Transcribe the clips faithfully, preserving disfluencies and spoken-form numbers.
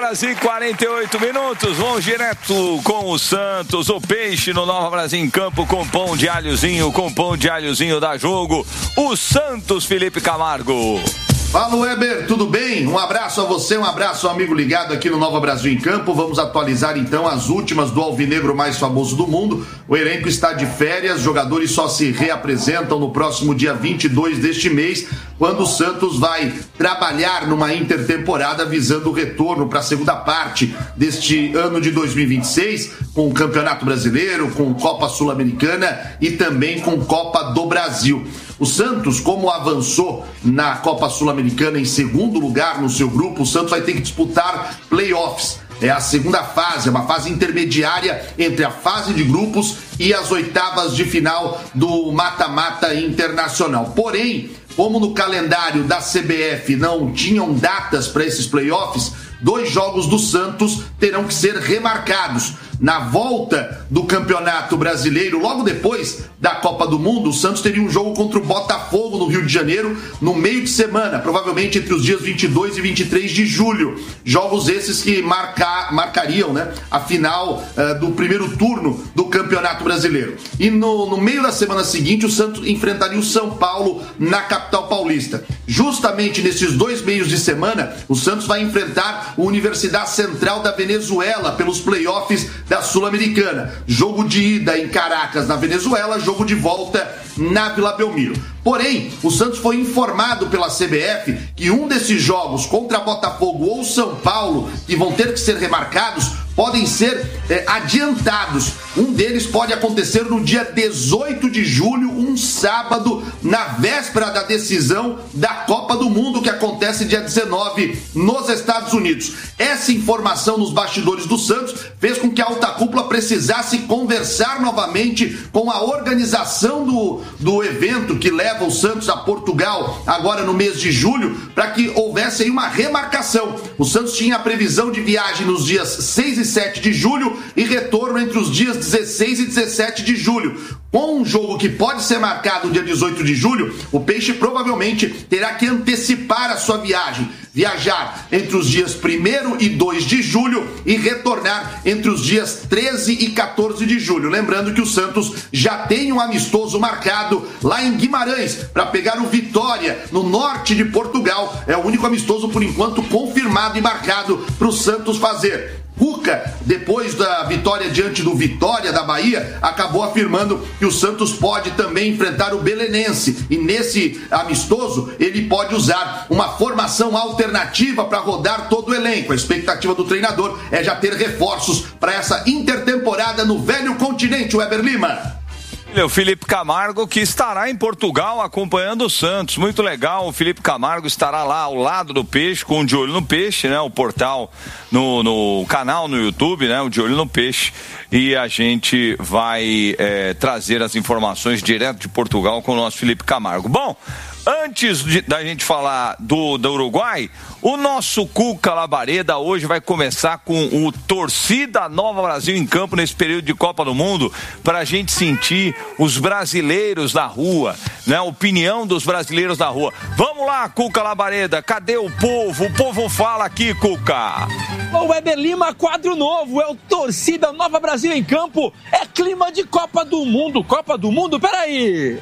horas e quarenta e oito minutos. Vamos direto com o Santos. O Peixe no Nova Brasil em campo com pão de alhozinho, com pão de alhozinho da jogo. O Santos, Felipe Camargo. Fala, Weber, tudo bem? Um abraço a você, um abraço ao amigo ligado aqui no Nova Brasil em Campo. Vamos atualizar então as últimas do alvinegro mais famoso do mundo. O elenco está de férias, os jogadores só se reapresentam no próximo dia vinte e dois deste mês, quando o Santos vai trabalhar numa intertemporada visando o retorno para a segunda parte deste ano de dois mil e vinte e seis, com o Campeonato Brasileiro, com Copa Sul-Americana e também com Copa do Brasil. O Santos, como avançou na Copa Sul-Americana em segundo lugar no seu grupo, o Santos vai ter que disputar playoffs. É a segunda fase, é uma fase intermediária entre a fase de grupos e as oitavas de final do mata-mata internacional. Porém, como no calendário da C B F não tinham datas para esses playoffs, dois jogos do Santos terão que ser remarcados. Na volta do Campeonato Brasileiro, logo depois da Copa do Mundo, o Santos teria um jogo contra o Botafogo no Rio de Janeiro, no meio de semana, provavelmente entre os dias vinte e dois e vinte e três de julho. Jogos esses que marca, marcariam, né, a final uh, do primeiro turno do Campeonato Brasileiro. E no, no meio da semana seguinte, o Santos enfrentaria o São Paulo na capital paulista. Justamente nesses dois meios de semana, o Santos vai enfrentar a Universidade Central da Venezuela pelos playoffs da Sul-Americana. Jogo de ida em Caracas, na Venezuela, jogo de volta na Vila Belmiro. Porém, o Santos foi informado pela C B F que um desses jogos contra Botafogo ou São Paulo, que vão ter que ser remarcados, podem ser é, adiantados. Um deles pode acontecer no dia dezoito de julho, um sábado, na véspera da decisão da Copa do Mundo, que acontece dia dezenove nos Estados Unidos. Essa informação nos bastidores do Santos fez com que a alta cúpula precisasse conversar novamente com a organização do, do evento que leva o Santos a Portugal agora no mês de julho, para que houvesse aí uma remarcação. O Santos tinha a previsão de viagem nos dias seis e sete de julho e retorno entre os dias dezesseis e dezessete de julho. Com um jogo que pode ser marcado no dia dezoito de julho, o Peixe provavelmente terá que antecipar a sua viagem. Viajar entre os dias primeiro e dois de julho e retornar entre os dias treze e quatorze de julho. Lembrando que o Santos já tem um amistoso marcado lá em Guimarães para pegar o Vitória, no norte de Portugal. É o único amistoso, por enquanto, confirmado e marcado para o Santos fazer. Cuca, depois da vitória diante do Vitória da Bahia, acabou afirmando que o Santos pode também enfrentar o Belenense, e nesse amistoso ele pode usar uma formação alternativa para rodar todo o elenco. A expectativa do treinador é já ter reforços para essa intertemporada no velho continente. Weber Lima. O Felipe Camargo, que estará em Portugal acompanhando o Santos. Muito legal, o Felipe Camargo estará lá ao lado do Peixe, com o De Olho no Peixe, né? O portal, no, no canal no YouTube, né? O De Olho no Peixe. E a gente vai é, trazer as informações direto de Portugal com o nosso Felipe Camargo. Bom, antes de, da gente falar do, do Uruguai, o nosso Cuca Labareda hoje vai começar com o Torcida Nova Brasil em campo nesse período de Copa do Mundo, para a gente sentir os brasileiros na rua, né? A opinião dos brasileiros na rua. Vamos lá, Cuca Labareda, cadê o povo? O povo fala aqui, Cuca. O Weber Lima, quadro novo, é o Torcida Nova Brasil em campo, é clima de Copa do Mundo. Copa do Mundo? Peraí!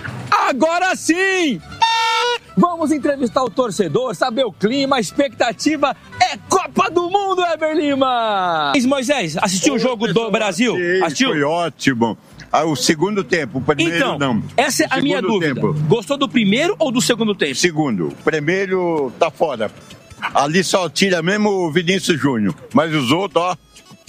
Agora sim! Vamos entrevistar o torcedor, saber o clima, a expectativa é Copa do Mundo, Weber Lima! Moisés, assistiu o jogo do Brasil? Sim, assistiu? Foi ótimo. Ah, o segundo tempo, o primeiro então, não. Essa é a minha dúvida. Tempo. Gostou do primeiro ou do segundo tempo? Segundo. O primeiro tá fora. Ali só tira mesmo o Vinícius Júnior. Mas os outros, ó.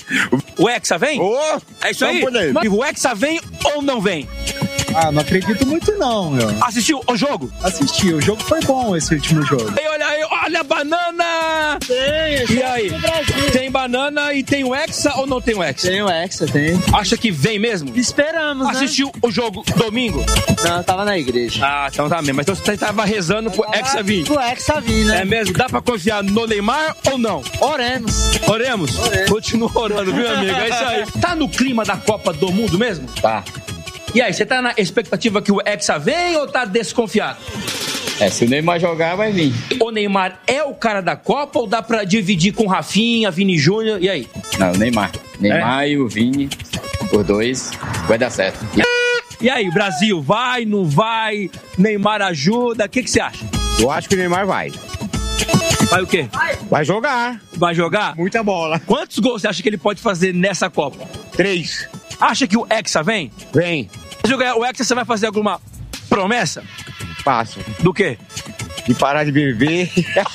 O Hexa vem? Oh, é isso aí? aí. O Hexa vem ou não vem? Ah, não acredito muito não, meu. Assistiu o jogo? Assisti, o jogo foi bom, esse último jogo. E olha aí, olha a banana! Tem, e aí? Tem banana e tem o Hexa ou não tem o Hexa? Tem o Hexa, tem. Acha que vem mesmo? Esperamos, Assistiu né? o jogo domingo? Não, eu tava na igreja. Ah, então tá mesmo. Mas então você tava rezando pro Hexa vir. Pro Hexa vir, né? É mesmo? Dá pra confiar no Neymar ou não? Oremos. Oremos? Oremos. Continua orando, viu, amigo? É isso aí. Tá no clima da Copa do Mundo mesmo? Tá. E aí, você tá na expectativa que o Hexa venha ou tá desconfiado? É, se o Neymar jogar, vai vir. O Neymar é o cara da Copa ou dá pra dividir com Rafinha, Vini Júnior, e aí? Não, o Neymar. Neymar é? E o Vini, os dois, vai dar certo. E aí, Brasil, vai, não vai? Neymar ajuda, o que, que você acha? Eu acho que o Neymar vai. Vai o quê? Vai jogar. Vai jogar? Muita bola. Quantos gols você acha que ele pode fazer nessa Copa? Três. Acha que o Hexa vem? Vem. Se jogar o Hexa, você vai fazer alguma promessa? Faço. Do quê? De parar de beber.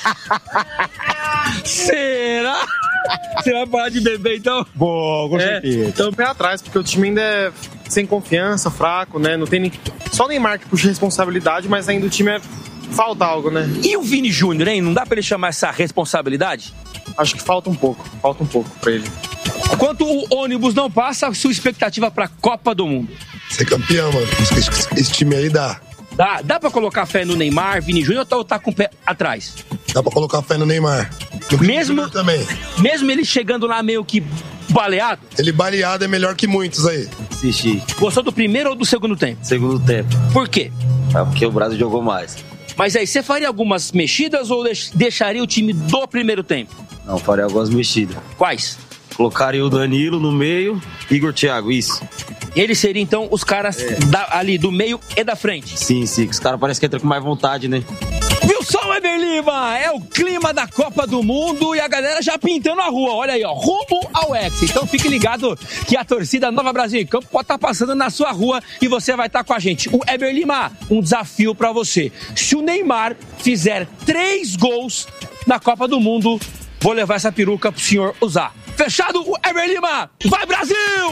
Será? Você vai parar de beber, então? Boa, com certeza. É, então, pé atrás, porque o time ainda é sem confiança, fraco, né? Não tem nem... Só o Neymar que puxa responsabilidade, mas ainda o time é... falta algo, né? E o Vini Júnior, hein? Não dá pra ele chamar essa responsabilidade? Acho que falta um pouco, falta um pouco pra ele. Enquanto o ônibus não passa, sua expectativa pra Copa do Mundo? Ser campeão, mano. Esse, esse time aí dá. Dá, dá pra colocar fé no Neymar, Vini Júnior, ou tá com o pé atrás? Dá pra colocar fé no Neymar. No mesmo, também. Mesmo ele chegando lá meio que baleado? Ele baleado é melhor que muitos aí. Assisti. Gostou do primeiro ou do segundo tempo? Segundo tempo. Por quê? É porque o Brasil jogou mais. Mas aí, você faria algumas mexidas ou deixaria o time do primeiro tempo? Não, faria algumas mexidas. Quais? Colocaria o Danilo no meio, Igor Thiago, isso. Eles seriam, então, os caras é. da, ali do meio e da frente? Sim, sim, os caras parecem que entram com mais vontade, né? Viu só, Weber Lima? É o clima da Copa do Mundo e a galera já pintando a rua. Olha aí, ó, rumo ao Hexa. Então fique ligado que a torcida Nova Brasil em Campo pode estar passando na sua rua e você vai estar com a gente. O Weber Lima, um desafio pra você. Se o Neymar fizer três gols na Copa do Mundo, vou levar essa peruca pro senhor usar. Fechado, o Weber Lima. Vai, Brasil!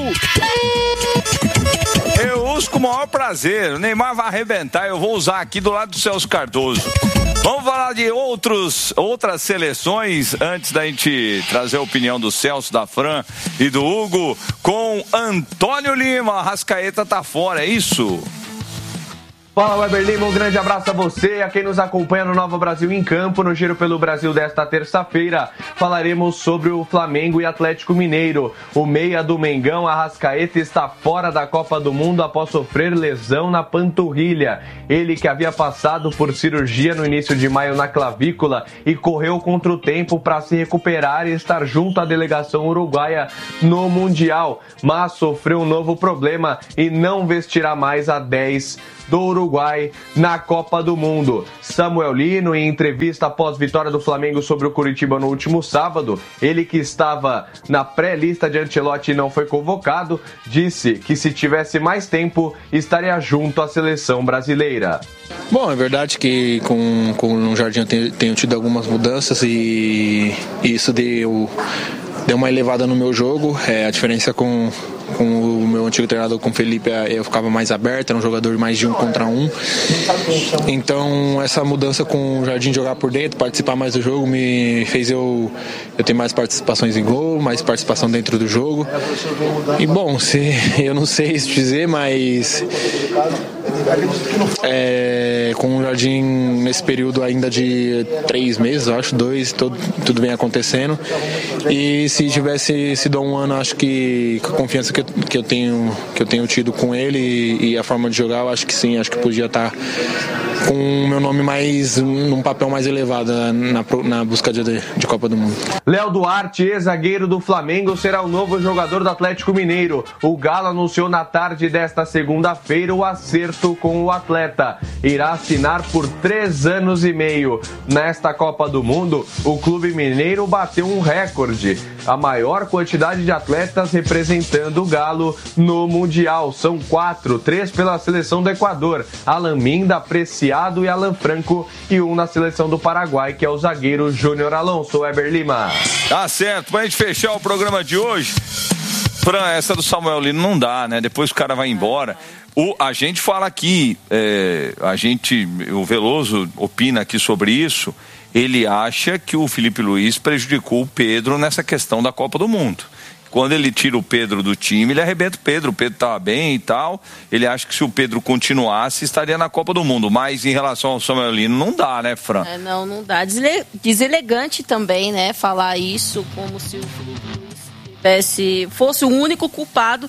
Eu uso com o maior prazer. O Neymar vai arrebentar. Eu vou usar aqui do lado do Celso Cardoso. Vamos falar de outros, outras seleções antes da gente trazer a opinião do Celso, da Fran e do Hugo com Antônio Lima. A Arrascaeta tá fora, é isso? Fala, Weber Lima, um grande abraço a você, a quem nos acompanha no Nova Brasil em Campo. No Giro pelo Brasil desta terça-feira, falaremos sobre o Flamengo e Atlético Mineiro. O meia do Mengão, Arrascaeta, está fora da Copa do Mundo após sofrer lesão na panturrilha. Ele que havia passado por cirurgia no início de maio na clavícula e correu contra o tempo para se recuperar e estar junto à delegação uruguaia no Mundial, mas sofreu um novo problema e não vestirá mais a dez do Uruguai na Copa do Mundo. Samuel Lino, em entrevista após vitória do Flamengo sobre o Curitiba no último sábado, ele que estava na pré-lista de Ancelotti e não foi convocado, disse que se tivesse mais tempo, estaria junto à seleção brasileira. Bom, é verdade que com, com o Jardim eu tenho, tenho tido algumas mudanças e, e isso deu, deu uma elevada no meu jogo. É, a diferença com, com o meu antigo treinador, com o Felipe, eu ficava mais aberto, era um jogador mais de um contra um. Então essa mudança com o Jardim jogar por dentro, participar mais do jogo, me fez eu, eu ter mais participações em gol, mais participação dentro do jogo. E bom, se, eu não sei dizer, mas é, com o Jardim nesse período ainda de três meses, eu acho, dois, todo, tudo vem acontecendo. E se tivesse sido há um ano, acho que com a confiança que eu, que eu, tenho, que eu tenho tido com ele e, e a forma de jogar, eu acho que sim, acho que podia estar com o meu nome mais num papel mais elevado na, na busca de, de Copa do Mundo. Léo Duarte, ex-zagueiro do Flamengo, será o novo jogador do Atlético Mineiro. O Galo anunciou na tarde desta segunda-feira o acerto com o atleta. Irá assinar por três anos e meio. Nesta Copa do Mundo, o clube mineiro bateu um recorde. A maior quantidade de atletas representando o Galo no Mundial. São quatro, três pela seleção do Equador. Alan Minda, Preciado e Alan Franco. E um na seleção do Paraguai, que é o zagueiro Júnior Alonso. Weber Lima. Tá certo, pra gente fechar o programa de hoje, Fran, essa do Samuel Lino não dá, né? Depois o cara vai embora. O, a gente fala aqui, é, a gente, o Veloso opina aqui sobre isso. Ele acha que o Felipe Luiz prejudicou o Pedro nessa questão da Copa do Mundo. Quando ele tira o Pedro do time, ele arrebenta o Pedro. O Pedro estava bem e tal. Ele acha que se o Pedro continuasse, estaria na Copa do Mundo. Mas em relação ao Samuel Lino, não dá, né, Fran? É, não, não dá. Desele... Deselegante também, né? Falar isso como se o Felipe Luiz tivesse... fosse o único culpado. Porque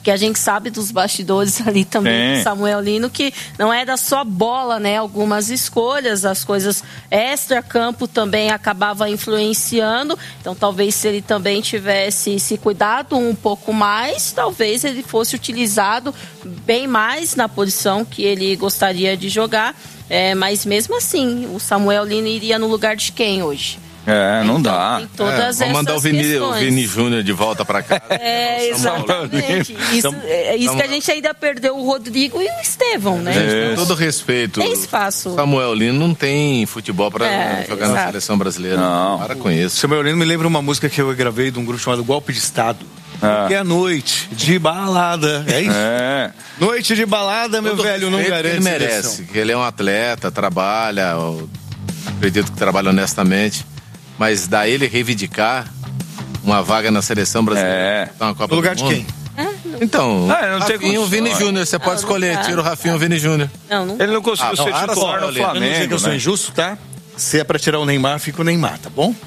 Porque a gente sabe dos bastidores ali também Sim. do Samuel Lino, que não é da só bola, né? Algumas escolhas, as coisas extra-campo também acabava influenciando. Então, talvez se ele também tivesse se cuidado um pouco mais, talvez ele fosse utilizado bem mais na posição que ele gostaria de jogar. É, mas mesmo assim, o Samuel Lino iria no lugar de quem hoje? É, não dá. Tem todas É, vamos mandar o essas Vini, o questões. Vini Júnior de volta pra cá. É, exatamente. Isso, é isso que a gente ainda perdeu o Rodrigo e o Estevão, né? Gente, com todo respeito, Tem espaço. Samuel Lino não tem futebol pra É, jogar exato. na seleção brasileira. Não. Para com isso. Samuel Lino me lembra uma música que eu gravei de um grupo chamado Golpe de Estado. Ah. Que é a noite de balada. É isso? É. Noite de balada, meu Todo velho, não respeito que garante ele merece, seleção. que ele é um atleta, trabalha, eu acredito que trabalha honestamente, mas dá ele reivindicar uma vaga na seleção brasileira. É. Uma Copa No lugar do de mundo. quem? Então, Ah, não tem Rafinho, condições. Vini Júnior, você pode Não, escolher, não dá. tira o Rafinho ou Vini Júnior. Não, não. Ele não conseguiu Ah, ser não, titular só, no olha, eu não Eu não sei Flamengo, que eu sou né? injusto, tá? Se é pra tirar o Neymar, fica o Neymar, tá bom?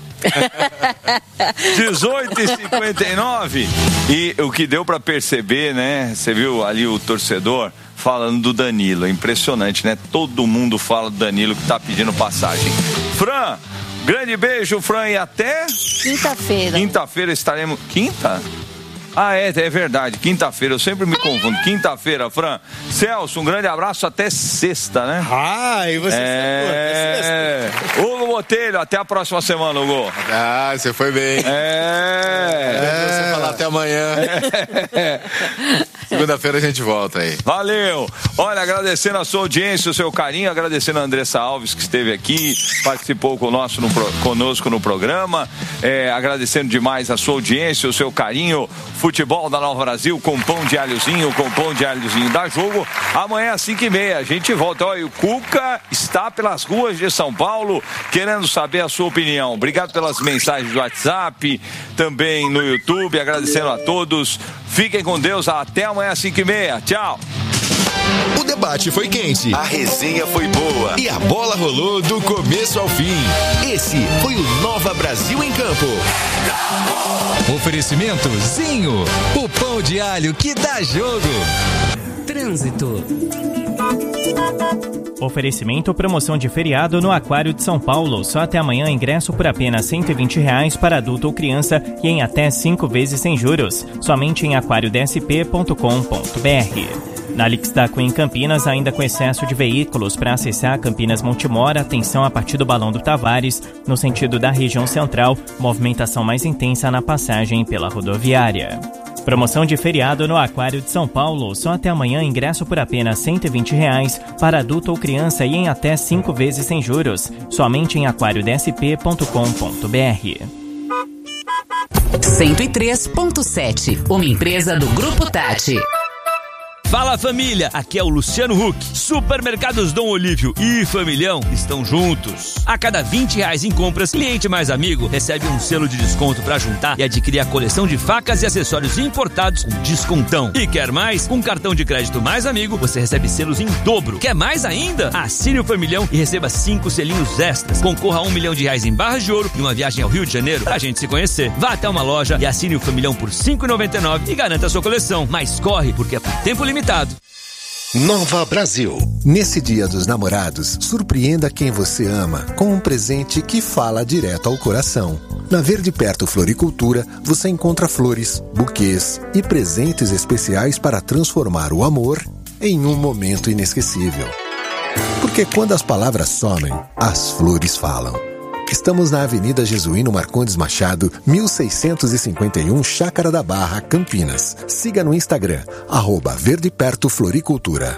dezoito e cinquenta e nove. E o que deu pra perceber, né? Você viu ali o torcedor falando do Danilo. É impressionante, né? Todo mundo fala do Danilo que tá pedindo passagem. Fran, grande beijo, Fran, e até Quinta-feira. quinta-feira estaremos. Quinta? Ah, é, é verdade. Quinta-feira, eu sempre me confundo. Quinta-feira, Fran. Celso, um grande abraço até sexta, né? Ah, e você É. Hugo Botelho, até a próxima semana, Hugo. Ah, você foi bem. É. É. Você falar até amanhã. Segunda-feira a gente volta aí. Valeu. Olha, agradecendo a sua audiência, o seu carinho, agradecendo a Andressa Alves que esteve aqui, participou conosco no, conosco no programa, é, agradecendo demais a sua audiência, o seu carinho. Futebol da Nova Brasil com pão de alhozinho, com pão de alhozinho da Jogo. Amanhã às cinco e meia a gente volta. Olha, o Cuca está pelas ruas de São Paulo querendo saber a sua opinião. Obrigado pelas mensagens do WhatsApp, também no YouTube, agradecendo a todos. Fiquem com Deus, até amanhã às cinco e meia. Tchau. O debate foi quente, a resenha foi boa e a bola rolou do começo ao fim. Esse foi o Nova Brasil em Campo. Oferecimento Zinho, o pão de alho que dá jogo. Trânsito. Oferecimento promoção de feriado no Aquário de São Paulo. Só até amanhã ingresso por apenas cento e vinte reais para adulto ou criança e em até cinco vezes sem juros. Somente em aquário d s p ponto com ponto b r. Na Lixdaco em Campinas, ainda com excesso de veículos para acessar Campinas Montemor, atenção a partir do Balão do Tavares, no sentido da região central, movimentação mais intensa na passagem pela rodoviária. Promoção de feriado no Aquário de São Paulo, só até amanhã ingresso por apenas cento e vinte reais para adulto ou criança e em até cinco vezes sem juros, somente em aquário d s p ponto com ponto b r. cento e três ponto sete, uma empresa do Grupo Tati. Fala família, aqui é o Luciano Huck. Supermercados Dom Olívio e Familhão estão juntos. A cada vinte reais em compras, cliente mais amigo recebe um selo de desconto para juntar e adquirir a coleção de facas e acessórios importados com descontão. E quer mais? Com cartão de crédito mais amigo, você recebe selos em dobro. Quer mais ainda? Assine o Familhão e receba cinco selinhos extras. Concorra a um milhão de reais em barras de ouro e uma viagem ao Rio de Janeiro pra gente se conhecer. Vá até uma loja e assine o Familhão por cinco reais e noventa e nove centavos e garanta a sua coleção. Mas corre, porque é por tempo limitado. Nova Brasil. Nesse Dia dos Namorados, surpreenda quem você ama com um presente que fala direto ao coração. Na Verde Perto Floricultura, você encontra flores, buquês e presentes especiais para transformar o amor em um momento inesquecível. Porque quando as palavras somem, as flores falam. Estamos na Avenida Jesuíno Marcondes Machado, mil seiscentos e cinquenta e um, Chácara da Barra, Campinas. Siga no Instagram, arroba Verde Perto Floricultura.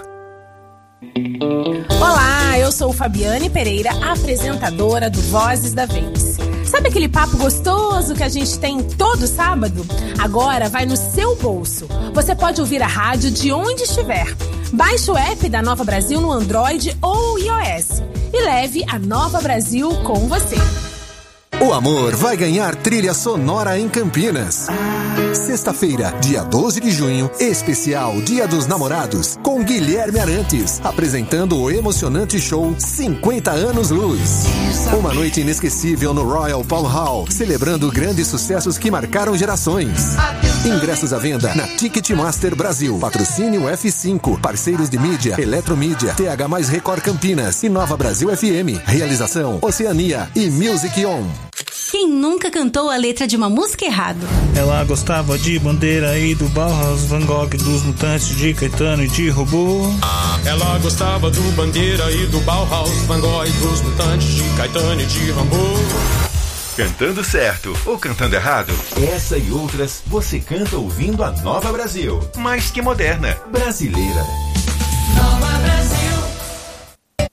Olá, eu sou Fabiane Pereira, apresentadora do Vozes da Vez. Sabe aquele papo gostoso que a gente tem todo sábado? Agora vai no seu bolso. Você pode ouvir a rádio de onde estiver. Baixe o app da Nova Brasil no Android ou iOS e leve a Nova Brasil com você. O amor vai ganhar trilha sonora em Campinas. Sexta-feira, dia doze de junho, especial Dia dos Namorados, com Guilherme Arantes, apresentando o emocionante show cinquenta anos Luz. Uma noite inesquecível no Royal Palm Hall, celebrando grandes sucessos que marcaram gerações. Ingressos à venda na Ticketmaster Brasil. Patrocínio F cinco, parceiros de mídia, Eletromídia, T H mais Record Campinas e Nova Brasil F M. Realização Oceania e Music On. Quem nunca cantou a letra de uma música errado? Ela gostava de Bandeira e do Bauhaus, Van Gogh, dos Mutantes, de Caetano e de Robô. Ela gostava do Bandeira e do Bauhaus, Van Gogh, dos Mutantes, de Caetano e de Rambo. Cantando certo ou cantando errado? Essa e outras você canta ouvindo a Nova Brasil. Mais que moderna, brasileira. Nova Brasil.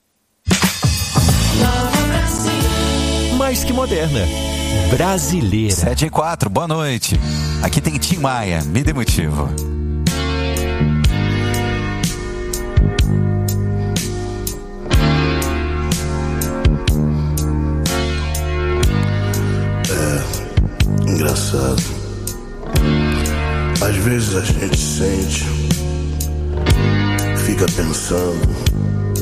Nova Brasil. Mais que moderna, brasileira. sete e quatro, boa noite. Aqui tem Tim Maia, me dê motivo. Engraçado. Às vezes a gente sente, fica pensando